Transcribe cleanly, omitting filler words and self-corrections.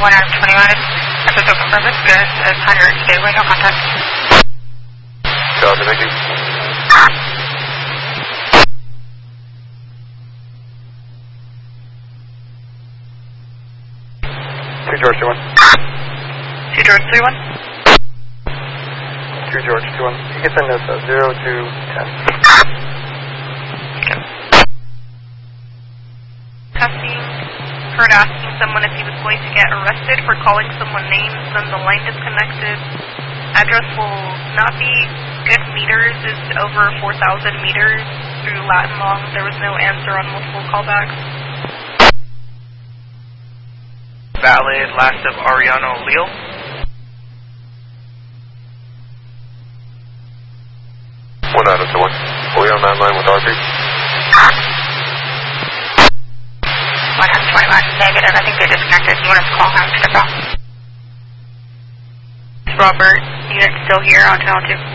1 out of 21. That's a confirm. It's good. It's 100. Stay away. No contact. Delta, thank you. Two George 21. 2 George 31. 2 George 21. You can send us 0 to 10. Okay. Testing. Heard asking someone if he was going to get arrested for calling someone names, then the line disconnected. Address will not be good meters, is over 4,000 meters through Latin Long. There was no answer on multiple callbacks. Valid, last of Ariano Leal. One out of 1. Leo 99 with RP. 1 out of 21. Negative. I think they disconnected. You want us to call him to step out? Robert, unit still here on channel 2.